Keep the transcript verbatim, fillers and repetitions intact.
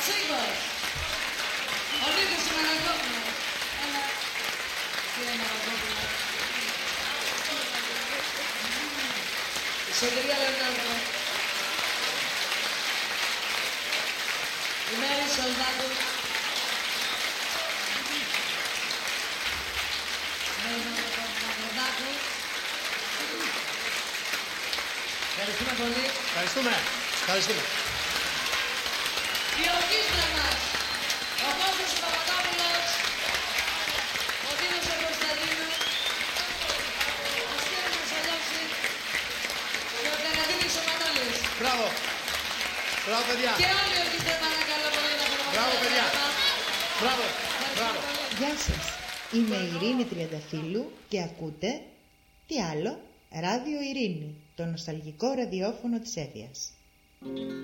Τσίγκος. Ο Νίκος Μαρακόπουλος. Έλα. Κύριε Μαρακόπουλο. Η Σωτηρία Λεωνάρδο. Η Μέρη Σολδάτου. Η Μέρη Μαυροδάκου. Ευχαριστούμε πολύ. Ευχαριστούμε. Ευχαριστούμε. Η ορκίστρα μας, ο Κώστας Παπαδόπουλος, ο Δήμος ο Κωνσταντίνου, ο Στέλιος Μασαλιώση και ο Καραδίνης ο Μανώλης. Μπράβο. Μπράβο, παιδιά. Και όλοι οι ορκίστρα παρακαλώ πολύ να προχωρήσουν. Μπράβο, παιδιά. Μπράβο. Μπράβο. Γεια σας. Είμαι η Ειρήνη Τριανταφύλλου και ακούτε τι άλλο, Ράδιο Ειρήνη, το νοσταλγικό ραδιόφωνο της Εύβοιας.